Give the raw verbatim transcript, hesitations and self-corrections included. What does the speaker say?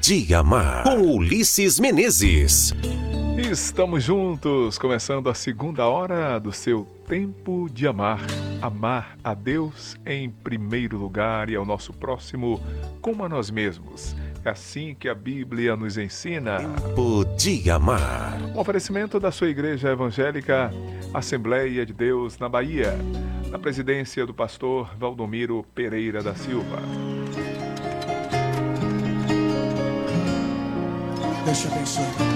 de Amar, com Ulisses Menezes. Estamos juntos, começando a segunda hora do seu Tempo de Amar. Amar a Deus em primeiro lugar e ao nosso próximo como a nós mesmos. É assim que a Bíblia nos ensina. Tempo de Amar. Um oferecimento da sua Igreja Evangélica Assembleia de Deus na Bahia, na presidência do pastor Valdomiro Pereira da Silva. Deus te abençoe.